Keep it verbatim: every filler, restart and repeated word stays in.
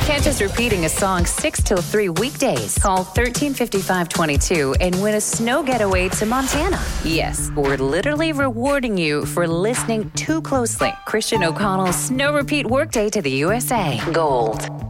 Can't just repeating a song six till three weekdays. Call thirteen fifty-five twenty-two and win a snow getaway to Montana. Yes, we're literally rewarding you for listening too closely. Christian O'Connell's Snow Repeat Workday to the U S A. Gold.